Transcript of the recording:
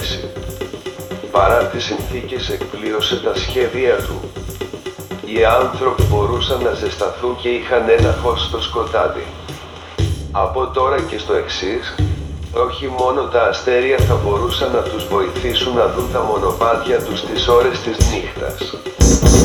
θέση. Παρά τις συνθήκες εκπλήρωσε τα σχέδια του. Οι άνθρωποι μπορούσαν να ζεσταθούν και είχαν ένα φως στο σκοτάδι. Από τώρα και στο εξής, όχι μόνο τα αστέρια θα μπορούσαν να τους βοηθήσουν να δουν τα μονοπάτια τους τις ώρες της νύχτας.